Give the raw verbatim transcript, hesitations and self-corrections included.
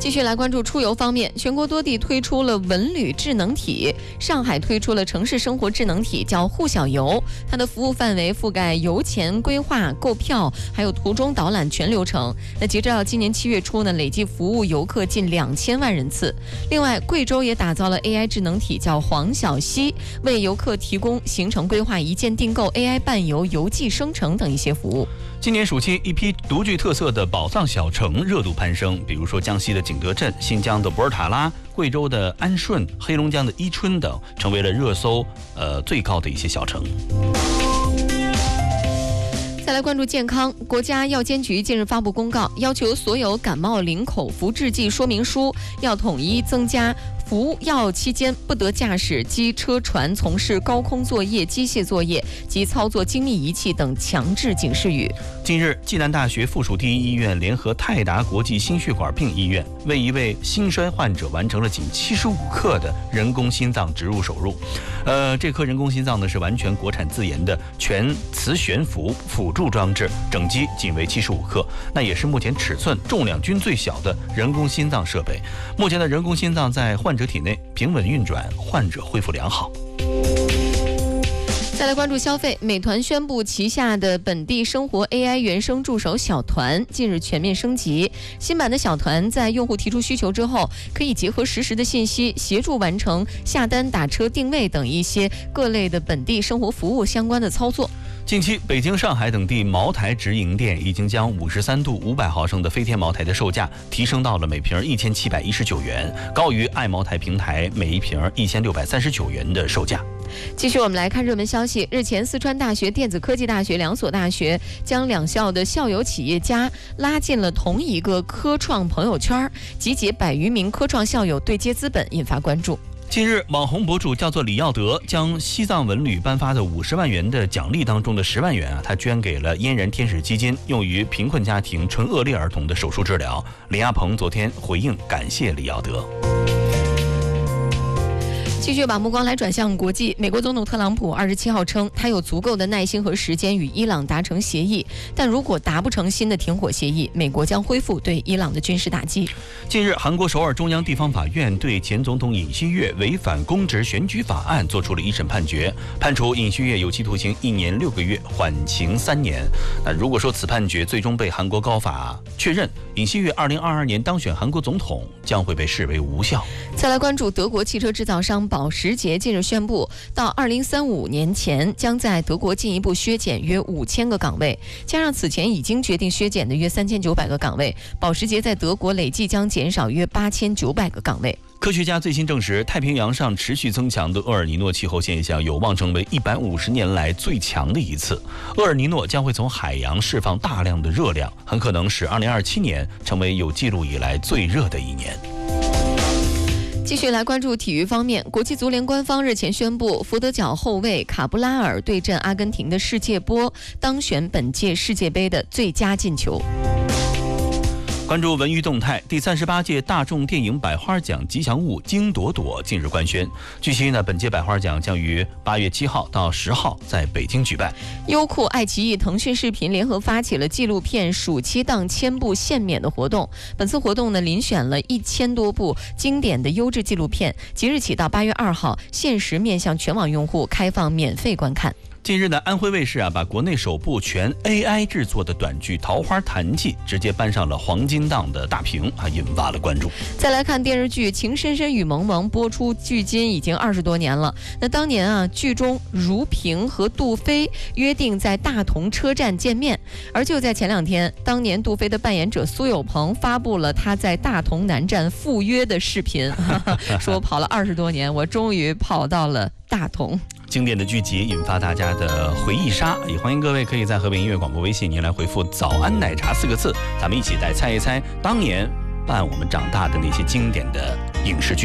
继续来关注出游方面，全国多地推出了文旅智能体。上海推出了城市生活智能体，叫沪小游。它的服务范围覆盖游前规划、购票，还有途中导览全流程。那截至到今年七月初呢，累计服务游客近两千万人次。另外，贵州也打造了 A I 智能体，叫黄小溪，为游客提供行程规划、一键订购、A I 伴游、游记生成等一些服务。 今年暑期，一批独具特色的宝藏小城热度攀升，比如说江西的景德镇、新疆的博尔塔拉、贵州的安顺、黑龙江的伊春等，成为了热搜呃最高的一些小城。 再来关注健康，国家药监局近日发布公告，要求所有感冒领口服制剂说明书要统一增加服药期间不得驾驶机车船从事高空作业、机械作业及操作精密仪器等强制警示语。 近日，暨南大学附属第一医院联合泰达国际心血管病医院为一位心衰患者完成了仅七十五克的人工心脏植入手术。呃，这颗人工心脏呢是完全国产自研的全磁悬浮辅助装置，整机仅为七十五克，那也是目前尺寸、重量均最小的人工心脏设备。目前的人工心脏在患者体内平稳运转，患者恢复良好。 再来关注消费，美团宣布旗下的本地生活 A I 原生助手小团近日全面升级。新版的小团在用户提出需求之后，可以结合实时的信息，协助完成下单、打车、定位等一些各类的本地生活服务相关的操作。 近期，北京、上海等地茅台直营店已经将五十三度五百毫升的飞天茅台的售价提升到了每瓶一千七百一十九元，高于爱茅台平台每一瓶一千六百三十九元的售价。 继续我们来看热门消息，日前四川大学、电子科技大学两所大学将两校的校友企业家拉进了同一个科创朋友圈，集结百余名科创校友对接资本，引发关注。 近日，网红博主叫做李耀德，将西藏文旅颁发的五十万元的奖励当中的十万元啊，他捐给了嫣然天使基金，用于贫困家庭纯恶劣儿童的手术治疗。李亚鹏昨天回应感谢李耀德。 继续把目光来转向国际，美国总统特朗普二十七号称，他有足够的耐心和时间与伊朗达成协议，但如果达不成新的停火协议，美国将恢复对伊朗的军事打击。 近日，韩国首尔中央地方法院对前总统尹锡悦违反公职选举法案作出了一审判决，判处尹锡悦有期徒刑一年六个月，缓刑三年。那如果说此判决最终被韩国高法确认，尹锡悦二零二二年当选韩国总统将会被视为无效。 再来关注德国汽车制造商保时捷近日宣布，到二零三五年前将在德国进一步削减约五千个岗位，加上此前已经决定削减的约三千九百个岗位，保时捷在德国累计将减少约八千九百个岗位。 科学家最新证实，太平洋上持续增强的厄尔尼诺气候现象有望成为一百五十年来最强的一次。厄尔尼诺将会从海洋释放大量的热量，很可能使二零二七年成为有记录以来最热的一年。 继续来关注体育方面，国际足联官方日前宣布，福德角后卫卡布拉尔对阵阿根廷的世界波当选本届世界杯的最佳进球。 关注文娱动态，第三十八届大众电影百花奖吉祥物金朵朵近日官宣。据悉呢，本届百花奖将于八月七号到十号在北京举办。 优酷、爱奇艺、腾讯视频联合发起了纪录片暑期档千部限免的活动。本次活动呢，遴选了一千多部经典的优质纪录片，即日起到八月二号，限时面向全网用户开放免费观看。 近日呢，安徽卫视啊把国内首部全 A I 制作的短剧《桃花潭记》直接搬上了黄金档的大屏，啊，引发了关注。 再来看电视剧《情深深雨蒙蒙》，播出距今已经二十多年了。那当年啊，剧中如萍和杜飞约定在大同车站见面，而就在前两天，当年杜飞的扮演者苏有朋发布了他在大同南站赴约的视频，说跑了二十多年，我终于跑到了大同。 经典的剧集引发大家的回忆杀，也欢迎各位可以在河北音乐广播微信您来回复早安奶茶四个字，咱们一起来猜一猜当年伴我们长大的那些经典的影视剧。